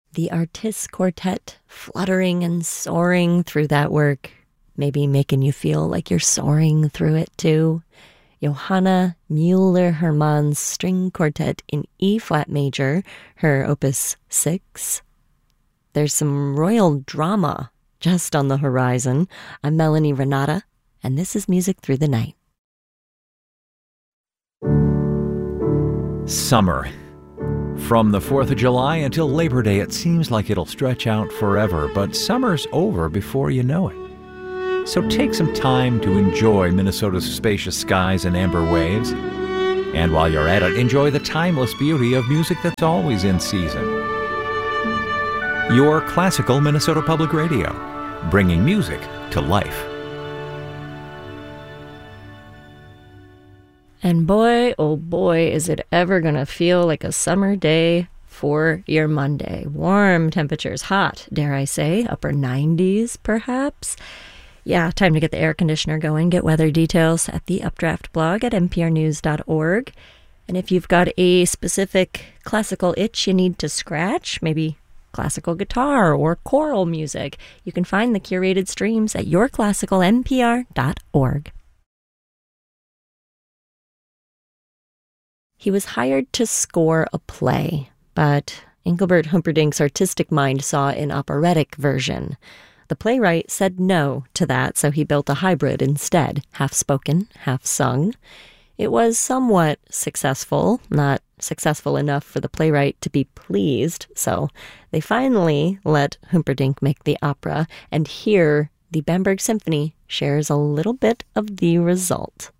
The Artists Quartet fluttering and soaring through that work, maybe making you feel like you're soaring through it too. Johanna Müller-Hermann's String Quartet in E-flat major, her opus 6. There's some royal drama just on the horizon. I'm Melanie Renata, and this is Music Through the Night. Summer. From the 4th of July until Labor Day, it seems like it'll stretch out forever, but summer's over before you know it. So take some time to enjoy Minnesota's spacious skies and amber waves. And while you're at it, enjoy the timeless beauty of music that's always in season. Your classical Minnesota Public Radio, bringing music to life. And boy, oh boy, is it ever going to feel like a summer day for your Monday. Warm temperatures, hot, dare I say, upper 90s perhaps. Yeah, time to get the air conditioner going. Get weather details at the Updraft blog at nprnews.org. And if you've got a specific classical itch you need to scratch, maybe classical guitar or choral music, you can find the curated streams at yourclassicalnpr.org. He was hired to score a play, but Engelbert Humperdinck's artistic mind saw an operatic version. The playwright said no to that, so he built a hybrid instead, half spoken, half sung. It was somewhat successful, not successful enough for the playwright to be pleased, so they finally let Humperdinck make the opera, and here the Bamberg Symphony shares a little bit of the result.